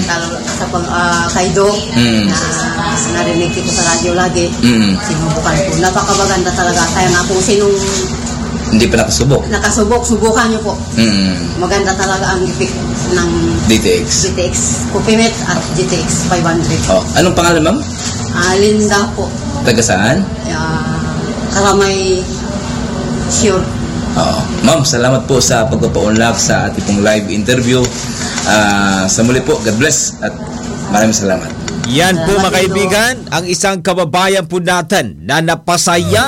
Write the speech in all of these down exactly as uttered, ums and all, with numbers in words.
sa pag uh, kaido mm. na narinig ko sa radyo lagi. Mm. Sinubukan ko. Napakabaganda talaga. Kaya nga kung sinong hindi pa nakasubok. Nakasubok, subukan niyo po. Mm. Maganda talaga ang effect ng D T X. D T X. Copimet at D T X five hundred. Oh, anong pangalan, ma'am? Uh, Linda po. Taga saan? Uh, Karamay Sure. Oo. Ma'am, salamat po sa pagpapaunlak sa ating pong live interview. Uh, sa muli po, God bless at maraming salamat. Yan po mga kaibigan, ang isang kababayan po natin na napasaya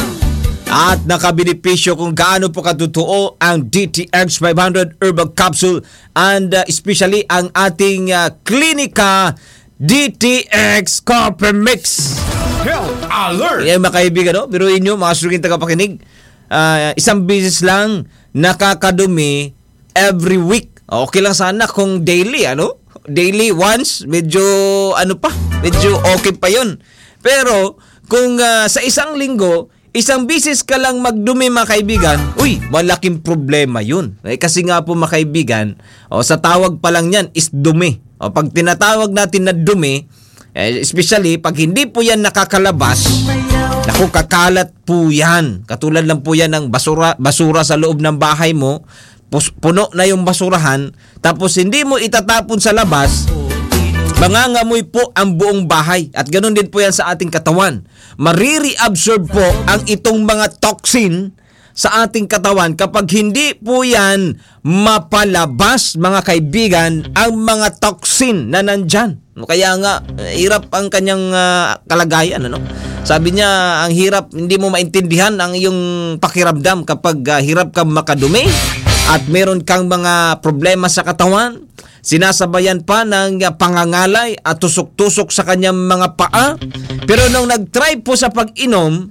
at nakabenepisyo kung gaano po katotoo ang D T X five hundred Herbal Capsule and uh, especially ang ating uh, Clinica D T X Copper Mix. Health Alert! Yan mga kaibigan, no? Biruin nyo, mga suging tagapakinig, uh, isang beses lang nakakadumi every week. Okay lang sana kung daily, ano? Daily once, medyo ano pa, medyo okay pa yun. Pero kung uh, sa isang linggo, isang bisis ka lang magdumi mga kaibigan, uy, malaking problema yun. Eh, kasi nga po mga kaibigan, o, sa tawag pa lang yan is dumi. O, pag tinatawag natin na dumi, eh, especially pag hindi po yan nakakalabas, naku, kakalat po yan. Katulad lang po yan ng basura, basura sa loob ng bahay mo, puno na yung basurahan, tapos hindi mo itatapon sa labas, mangangamoy po ang buong bahay. At ganoon din po yan sa ating katawan. Mariri-absorb po ang itong mga toxin sa ating katawan kapag hindi po yan mapalabas, mga kaibigan, ang mga toxin na nandyan. Kaya nga, hirap ang kanyang uh, kalagayan. Ano? Sabi niya, ang hirap, hindi mo maintindihan ang iyong pakiramdam kapag uh, hirap kang makadumi at meron kang mga problema sa katawan. Sinasabayan pa ng pangangalay at tusok-tusok sa kanyang mga paa. Pero nung nag-try po sa pag-inom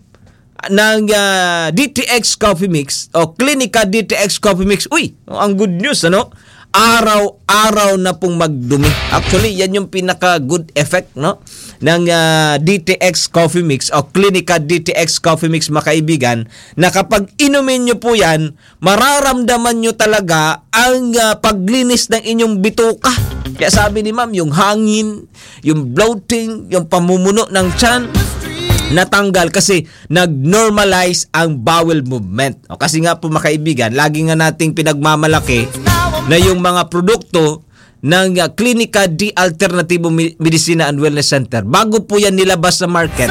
ng uh, D T X Coffee Mix o Clinica D T X Coffee Mix, uy, ang good news, ano? Araw-araw na pong magdumi. Actually, yan yung pinaka-good effect, no? Ng uh, D T X Coffee Mix o Clinica D T X Coffee Mix, mga kaibigan, na kapag inumin nyo po yan, mararamdaman nyo talaga ang uh, paglinis ng inyong bituka. Kaya sabi ni ma'am, yung hangin, yung bloating, yung pamumuno ng tiyan, natanggal kasi nag-normalize ang bowel movement. O kasi nga po mga kaibigan, lagi nga nating pinagmamalaki na yung mga produkto ng uh, Clinica D Alternativo Medicina and Wellness Center, bago po yan nilabas sa market,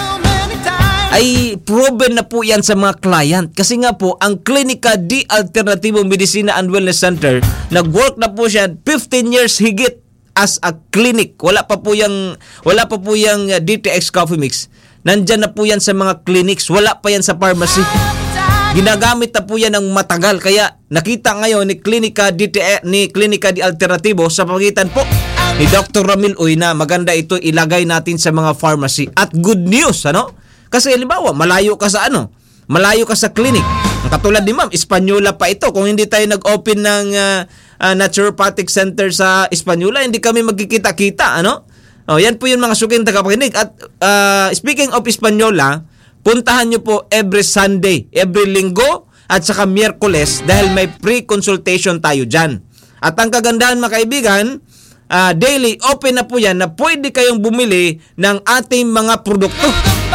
ay proven na po yan sa mga client. Kasi nga po, ang Clinica D Alternativo Medicina and Wellness Center, nag-work na po siya fifteen years higit as a clinic. Wala pa po yung, wala pa po yung uh, D T X Coffee Mix. Nandyan na po yan sa mga clinics. Wala pa yan sa pharmacy. Ginagamit na po yan ng matagal. Kaya nakita ngayon ni Clinica D T E, ni Clinica D Alternativo sa pagitan po ni Doctor Ramil Uy na maganda ito ilagay natin sa mga pharmacy. At good news, ano? Kasi halimbawa, malayo ka sa ano? Malayo ka sa clinic. Katulad ni Ma'am, Espanyola pa ito. Kung hindi tayo nag-open ng uh, uh, naturopathic center sa Espanyola, hindi kami magkikita-kita, ano? Oh, yan po yung mga suking tagapakinig. At uh, speaking of Espanyola, puntahan nyo po every Sunday, every linggo, at saka Miyerkules dahil may pre-consultation tayo dyan. At ang kagandahan mga kaibigan, uh, daily open na po yan na pwede kayong bumili ng ating mga produkto.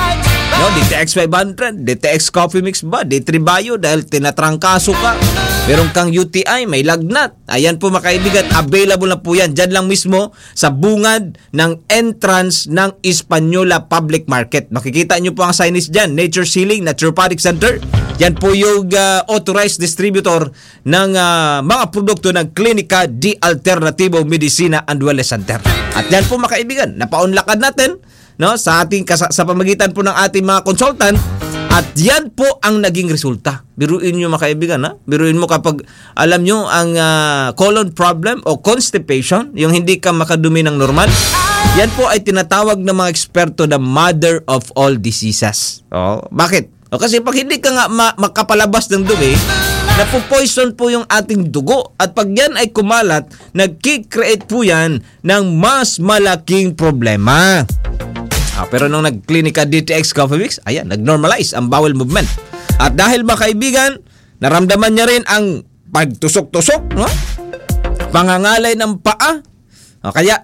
No, D T X five hundred, D T X Coffee Mix ba, D three Bio dahil tinatrangkaso ka, meron kang U T I, may lagnat. Ayan po mga kaibigan, available na po yan dyan lang mismo sa bungad ng entrance ng Espanyola Public Market. Makikita nyo po ang signage dyan, Nature Healing Naturopathic Center. Yan po yung uh, authorized distributor ng uh, mga produkto ng Clinica D Alternativo Medicina and Wellness Center. At yan po mga kaibigan, napaunlakan natin, no, sa ating sa pamagitan po ng ating mga consultant, at yan po ang naging resulta. Biruin nyo mga kaibigan, ha? Biruin mo kapag alam nyo ang uh, colon problem o constipation, yung hindi ka makadumi ng normal, yan po ay tinatawag ng mga eksperto na mother of all diseases. Oh, bakit? O, kasi pag hindi ka nga ma- makapalabas ng dumi, napo-poison po yung ating dugo. At pag yan ay kumalat, nag-create po yan ng mas malaking problema. Ah, pero nung nag-Clinica D T X Coffee Mix, ayan, nag-normalize ang bowel movement. At dahil mga kaibigan, naramdaman niya rin ang pagtusok-tusok, no? Pangangalay ng paa. O, kaya